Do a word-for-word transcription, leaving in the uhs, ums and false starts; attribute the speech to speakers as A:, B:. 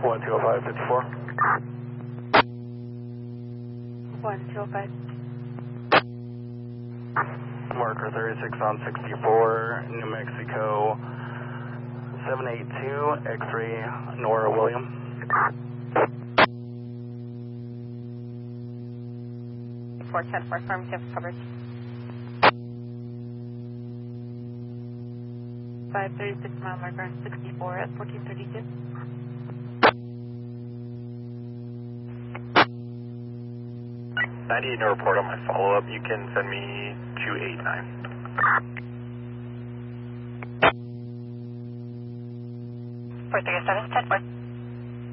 A: one two oh five fifty-four.
B: one two oh five.
A: Marker thirty-six on sixty-four, New Mexico, seven eight two, X-ray, Nora William.
B: four ten four, affirmative coverage. five thirty-six mile marker on sixty-four at fourteen thirty-two.
C: ninety-eight no report on my follow-up. You can send me two eight nine.
B: four three seven, ten four.